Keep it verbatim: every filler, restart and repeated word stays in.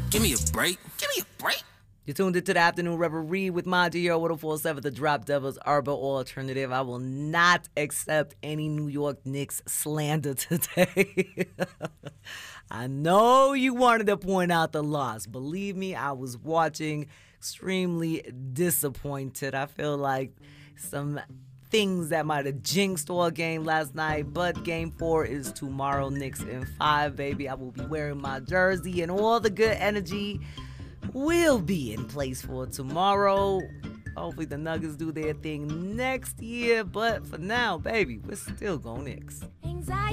Give me a break. Give me a break. You tuned into the Afternoon Reverie with my dear one oh four point seven, the Drop Devils Urban Alternative. I will not accept any New York Knicks slander today. I know you wanted to point out the loss. Believe me, I was watching, extremely disappointed. I feel like some things that might have jinxed our game last night, but game four is tomorrow. Knicks in five, baby. I will be wearing my jersey, and all the good energy will be in place for tomorrow. Hopefully the Nuggets do their thing next year, but for now, baby, we're still going Knicks.